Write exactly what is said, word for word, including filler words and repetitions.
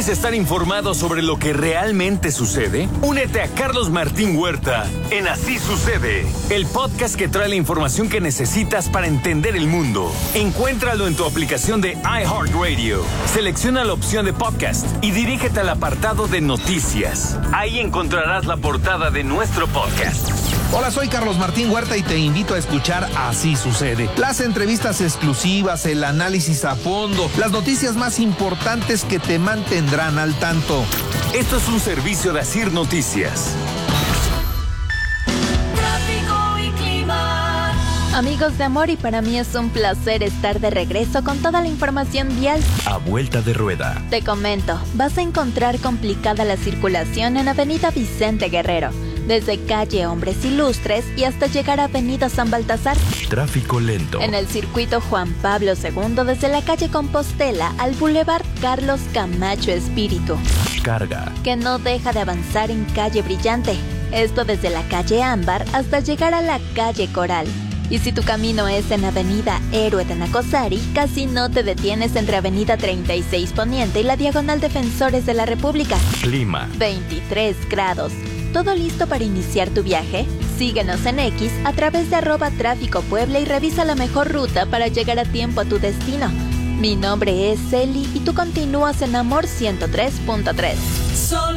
¿Quieres estar informado sobre lo que realmente sucede? Únete a Carlos Martín Huerta en Así Sucede, el podcast que trae la información que necesitas para entender el mundo. Encuéntralo en tu aplicación de iHeartRadio. Selecciona la opción de podcast y dirígete al apartado de noticias. Ahí encontrarás la portada de nuestro podcast. Hola, soy Carlos Martín Huerta y te invito a escuchar Así Sucede. Las entrevistas exclusivas, el análisis a fondo, las noticias más importantes que te mantendrán al tanto. Esto es un servicio de Asir Noticias. Tráfico y clima. Amigos de amor, y para mí es un placer estar de regreso con toda la información vial. A vuelta de rueda. Te comento, vas a encontrar complicada la circulación en Avenida Vicente Guerrero, desde calle Hombres Ilustres y hasta llegar a Avenida San Baltasar. Tráfico lento. En el circuito Juan Pablo segundo, desde la calle Compostela al Boulevard Carlos Camacho Espíritu. Carga. Que no deja de avanzar en calle Brillante. Esto desde la calle Ámbar hasta llegar a la calle Coral. Y si tu camino es en Avenida Héroe de Nacosari, casi no te detienes entre Avenida treinta y seis Poniente y la Diagonal Defensores de la República. Clima. veintitrés grados. ¿Todo listo para iniciar tu viaje? Síguenos en X a través de arroba Tráfico Puebla y revisa la mejor ruta para llegar a tiempo a tu destino. Mi nombre es Celi y tú continúas en Amor ciento tres punto tres.